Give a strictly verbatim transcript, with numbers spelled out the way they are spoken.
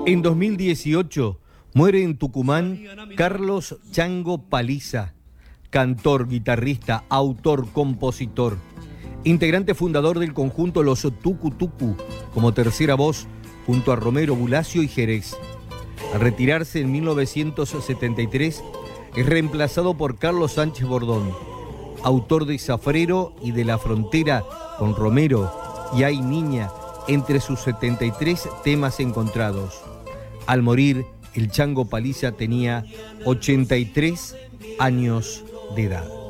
En dos mil dieciocho muere en Tucumán Carlos Chango Paliza, cantor, guitarrista, autor, compositor, integrante fundador del conjunto Los Tucu Tucu, como tercera voz junto a Romero, Bulacio y Jerez. Al retirarse en mil novecientos setenta y tres, es reemplazado por Carlos Sánchez Bordón, autor de Zafrero y de La Frontera con Romero y Ay Niña, entre sus setenta y tres temas encontrados. Al morir, el Chango Paliza tenía ochenta y tres años de edad.